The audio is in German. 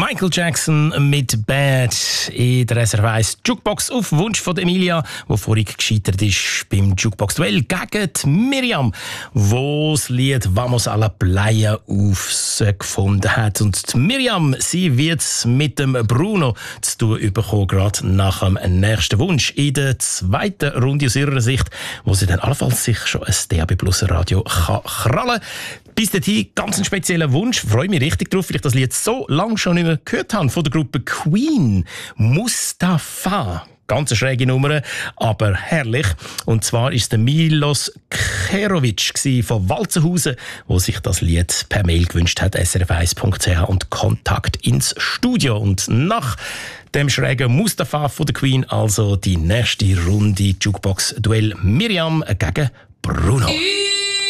Michael Jackson mit Bad in der SRF 1 Jukebox auf Wunsch von Emilia, die vorhin gescheitert ist beim Jukebox-Duell gegen die Miriam, wo das Lied «Vamos a la Playa» aufgefunden hat. Und die Miriam, sie wird es mit dem Bruno zu tun bekommen, gerade nach dem nächsten Wunsch in der zweiten Runde aus ihrer Sicht, wo sie dann allenfalls sich schon ein DAB Plus Radio kann krallen. Bis dahin, ganz ein spezieller Wunsch. Freue mich richtig drauf, weil ich das Lied so lange schon nicht mehr gehört habe von der Gruppe Queen. Mustafa. Ganz eine schräge Nummer, aber herrlich. Und zwar ist der Milos Kerovic von Walzenhausen, der sich das Lied per Mail gewünscht hat, srf1.ch und Kontakt ins Studio. Und nach dem schrägen Mustafa von der Queen, also die nächste Runde Jukebox-Duell Miriam gegen Bruno.